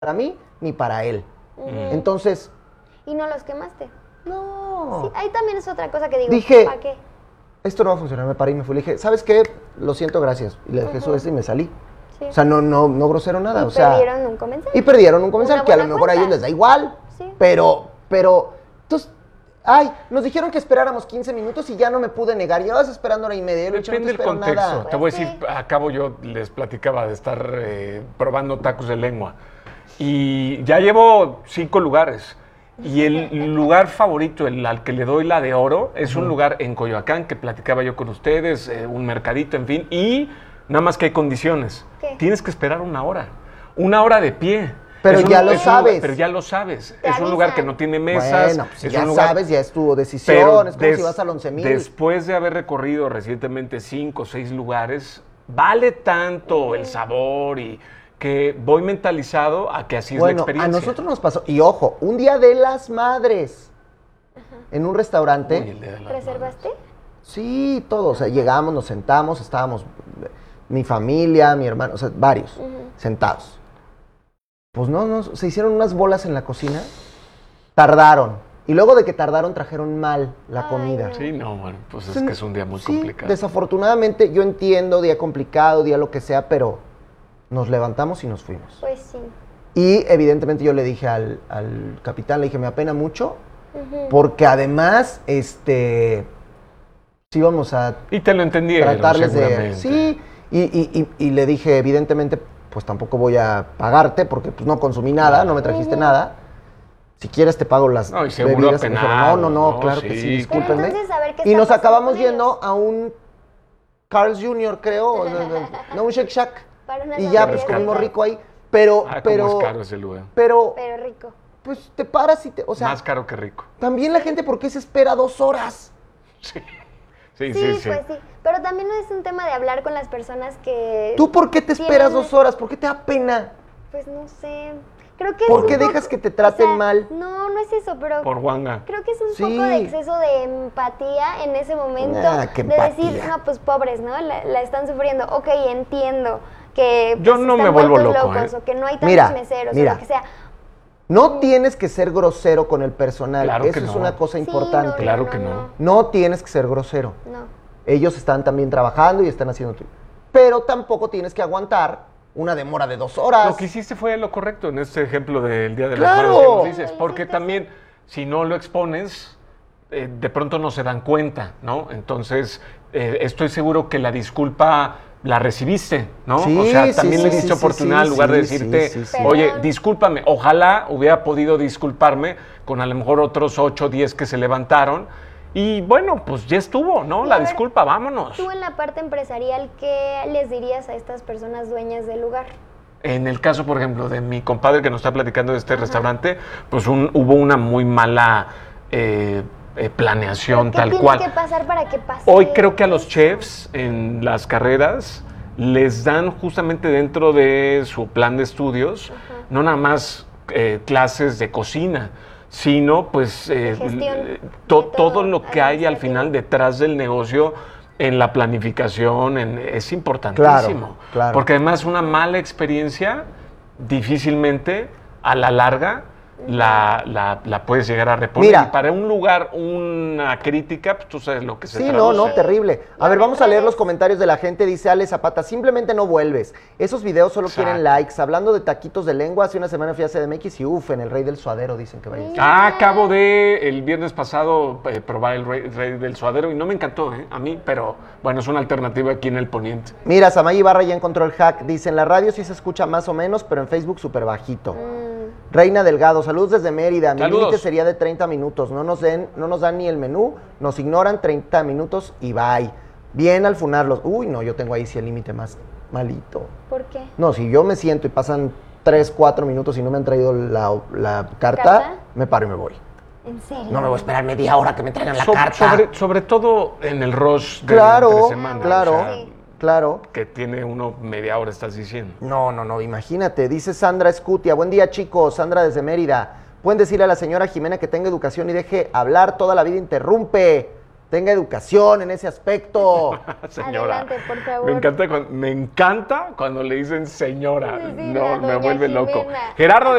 para mí ni para él. Entonces... ¿Y no los quemaste? No. Sí, ahí también es otra cosa que digo. Dije, ¿para qué? esto no va a funcionar, me paré y me fui. Le dije, ¿sabes qué? Lo siento, gracias. Y le dejé su y me salí. Sí. O sea, no grosero nada. Y o sea, perdieron un comensal. Y perdieron un comensal Una que a lo buena mejor a cuenta. ellos les da igual. Sí. Pero, entonces, nos dijeron que esperáramos 15 minutos y ya no me pude negar. Llevabas esperando hora y media. Yo le dije, no te Depende del espero contexto. nada. Te voy a Pues decir, sí. acabo yo les platicaba de estar probando tacos de lengua. Y ya llevo 5 lugares. Y el lugar favorito, al que le doy la de oro, es un lugar en Coyoacán que platicaba yo con ustedes, un mercadito, en fin. Y nada más que hay condiciones. ¿Qué? Tienes que esperar 1 hora. 1 hora de pie. Pero Es ya lo sabes. Pero ya lo sabes. Te Es un lugar avisan. que no tiene mesas. Bueno, pues es ya un lugar- sabes, ya es tu decisión. pero Es como si vas al 11,000. después de haber recorrido recientemente 5 o 6 lugares, vale tanto el sabor y que voy mentalizado a que así es la Bueno, experiencia. a nosotros nos pasó. Y ojo, un día de las madres. En un restaurante. Uy, el Día de las ¿Reservaste? Sí, todo. O sea, llegamos, nos sentamos, estábamos mi familia, mi hermano, o sea, varios, sentados. Pues no, se hicieron unas bolas en la cocina. Tardaron. Y luego de que tardaron, trajeron mal la Ay, comida. no. Sí, no, bueno, pues es que es un día muy Sí, complicado. desafortunadamente, yo entiendo, día complicado, día lo que sea, pero nos levantamos y nos fuimos. Pues sí. Y evidentemente yo le dije al capitán, le dije, me apena mucho, porque además, sí vamos a Y te lo entendieron, tratarles de... seguramente. Sí, y le dije, evidentemente, pues tampoco voy a pagarte, porque pues no consumí nada, no me trajiste nada. Si quieres te pago las No, y seguro bebidas. Y me dijeron, apenado, no, ¿no? claro que Sí. sí, Pero discúlpenme. entonces, a ver, ¿qué Y está nos pasando acabamos con ellos? yendo a un Carl's Jr., creo, no, un Shake Shack. Para unas Y ya, pues hamburguesas. comimos rico ahí. Pero, Ah, pero, cómo es caro ese lugar. pero, Pero rico. pues te paras y o sea, Más caro que rico. también la gente, ¿por qué se espera 2 horas? Sí, Sí, sí, sí. pues sí. Pero también no es un tema de hablar con las personas que... ¿Tú por qué te esperas tienen- 2 horas? ¿Por qué te da pena? Pues no sé. Creo que ¿Por es un qué poco- dejas que te traten mal? No es eso, pero... Por Wanga. Creo que es un Sí. poco de exceso de empatía en ese momento. ¿Qué de decir, empatía? no, pues pobres, ¿no? La están sufriendo. Ok, entiendo que Yo pues, no me están vuelvo vueltos loco, locos, ¿eh? o que no hay tantos Mira, meseros mira. o lo que sea. No tienes que ser grosero con el personal. Claro Eso que es no. una cosa Sí, importante. Claro que no. No tienes que ser grosero. No. Ellos están también trabajando y están haciendo tu... Pero tampoco tienes que aguantar una demora de 2 horas. Lo que hiciste fue lo correcto en este ejemplo del Día de ¡Claro! las Madres que nos dices, Lo porque hiciste también si no lo expones, de pronto no se dan cuenta, ¿no? Entonces, estoy seguro que la disculpa la recibiste, ¿no? Sí, o sea, sí, también sí, le diste sí, oportunidad sí, en lugar de sí, decirte, sí, sí. oye, Perdón. discúlpame, ojalá hubiera podido disculparme con a lo mejor otros 8 o 10 que se levantaron. Y bueno, pues ya estuvo, ¿no? Y La a ver, disculpa, vámonos. Tú en la parte empresarial, ¿qué les dirías a estas personas dueñas del lugar? En el caso, por ejemplo, de mi compadre que nos está platicando de este restaurante, pues hubo una muy mala planeación ¿Qué tal tiene cual. que pasar para que pase? Hoy creo que a los chefs en las carreras les dan justamente dentro de su plan de estudios, no nada más clases de cocina, sino pues gestión, de todo todo, lo que hay al administrativo. final detrás del negocio en la planificación, es importantísimo. Claro. Porque además una mala experiencia difícilmente a la larga la puedes llegar a reponer. Mira. Y para un lugar, una crítica, pues tú sabes lo que se Sí, traduce. no, terrible. A ver, vamos a leer los comentarios de la gente. Dice Ale Zapata, simplemente no vuelves. Esos videos solo Exacto. quieren likes. Hablando de taquitos de lengua, hace una semana fui a CDMX y en el Rey del Suadero dicen que vaya. Acabo de el viernes pasado probar el rey del suadero y no me encantó, a mí, pero bueno, es una alternativa aquí en el Poniente. Mira, Samay Ibarra ya encontró el hack. Dice, en la radio sí se escucha más o menos, pero en Facebook súper bajito. Reina Delgado, saludos desde Mérida. Mi Saludos. límite sería de 30 minutos. No nos dan ni el menú, nos ignoran 30 minutos y bye. Bien al funarlos. Uy, no, yo tengo ahí sí el límite más malito. ¿Por qué? No, si yo me siento y pasan 3, 4 minutos y no me han traído la carta, ¿Carta? me paro y me voy. ¿En serio? No me voy a esperar media hora que me traigan la carta. Sobre todo en el rush de Claro, entre semana, claro, o sea, Sí. claro. que tiene uno media hora, estás diciendo. No, imagínate. Dice Sandra Escutia, buen día chicos, Sandra desde Mérida. Pueden decirle a la señora Jimena que tenga educación y deje hablar, toda la vida interrumpe. tenga educación en ese aspecto. Señora. Adelante, por favor. Me encanta cuando le dicen señora. Sí, No, la me doña vuelve loco. Jimena. Gerardo